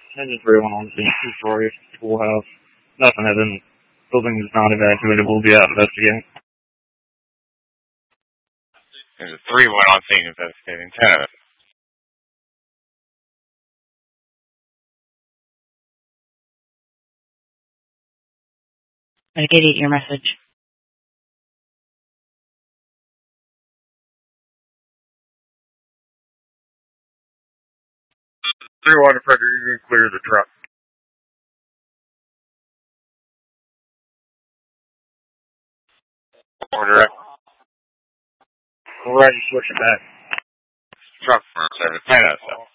Engine 3 on scene. 2 stories. Full house. Nothing hidden. Building is not evacuated. We'll be out investigating. There's a 3-1 on scene investigating. 10 of it. Renegade 8, your message. 3-1, Frederick, you can clear the truck. Order it. Alright, you switch it back. Truck for service. 10 of it.